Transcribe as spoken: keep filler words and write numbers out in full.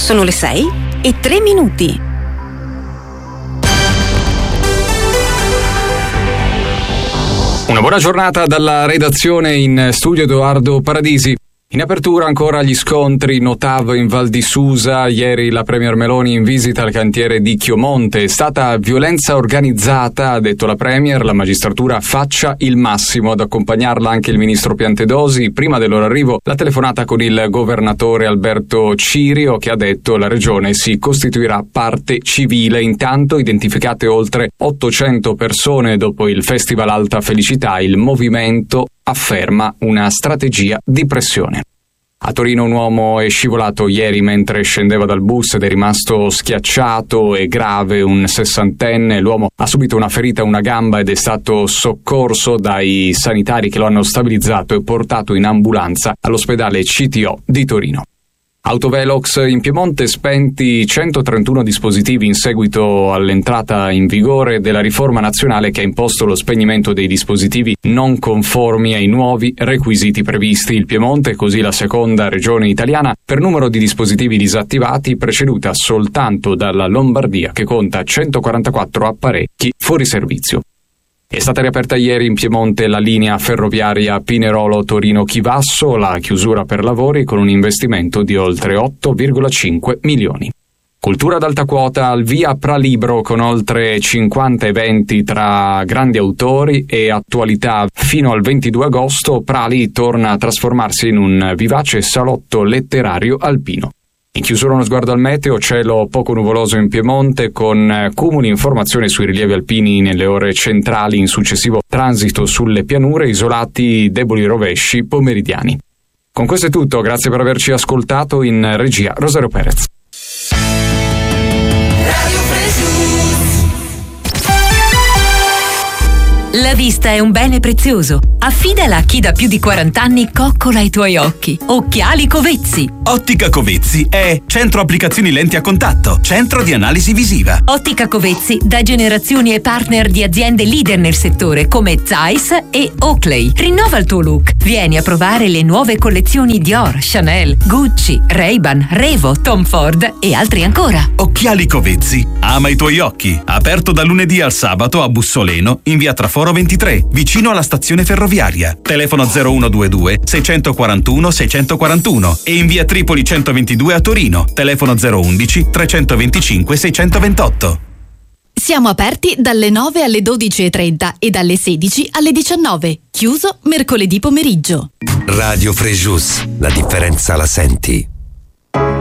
Sono le sei e tre minuti. Una buona giornata dalla redazione, in studio Edoardo Paradisi. In apertura ancora gli scontri Notav in Val di Susa. Ieri la Premier Meloni in visita al cantiere di Chiomonte. È stata violenza organizzata, ha detto la Premier. La magistratura faccia il massimo ad accompagnarla anche il ministro Piantedosi. Prima del loro arrivo la telefonata con il governatore Alberto Cirio, che ha detto la regione si costituirà parte civile. Intanto identificate oltre ottocento persone dopo il Festival Alta Felicità. Il movimento afferma una strategia di pressione. A Torino un uomo è scivolato ieri mentre scendeva dal bus ed è rimasto schiacciato e grave, un sessantenne. L'uomo ha subito una ferita a una gamba ed è stato soccorso dai sanitari che lo hanno stabilizzato e portato in ambulanza all'ospedale C T O di Torino. Autovelox in Piemonte, spenti centotrentuno dispositivi in seguito all'entrata in vigore della riforma nazionale che ha imposto lo spegnimento dei dispositivi non conformi ai nuovi requisiti previsti. Il Piemonte è così la seconda regione italiana per numero di dispositivi disattivati, preceduta soltanto dalla Lombardia che conta centoquarantaquattro apparecchi fuori servizio. È stata riaperta ieri in Piemonte la linea ferroviaria Pinerolo-Torino-Chivasso, la chiusura per lavori con un investimento di oltre otto virgola cinque milioni. Cultura ad alta quota, al via Pralibro con oltre cinquanta eventi tra grandi autori e attualità. Fino al ventidue agosto Prali torna a trasformarsi in un vivace salotto letterario alpino. In chiusura uno sguardo al meteo, cielo poco nuvoloso in Piemonte con cumuli, informazioni sui rilievi alpini nelle ore centrali, in successivo transito sulle pianure, isolati deboli rovesci pomeridiani. Con questo è tutto, grazie per averci ascoltato. In regia Rosario Perez. La vista è un bene prezioso. Affidala a chi da più di quaranta anni coccola i tuoi occhi. Occhiali Covezzi. Ottica Covezzi è centro applicazioni lenti a contatto, centro di analisi visiva. Ottica Covezzi da generazioni e partner di aziende leader nel settore come Zeiss e Oakley. Rinnova il tuo look. Vieni a provare le nuove collezioni Dior, Chanel, Gucci, Ray-Ban, Revo, Tom Ford e altri ancora. Occhiali Covezzi. Ama i tuoi occhi. Aperto da lunedì al sabato a Bussoleno in via Traforo ventitré, vicino alla stazione ferroviaria. Telefono zero uno due due sei quattro uno sei quattro uno e in via Tripoli centoventidue a Torino. Telefono zero undici trecentoventicinque seicentoventotto. Siamo aperti dalle nove alle dodici e trenta e dalle sedici alle diciannove. Chiuso mercoledì pomeriggio. Radio Frejus, la differenza la senti.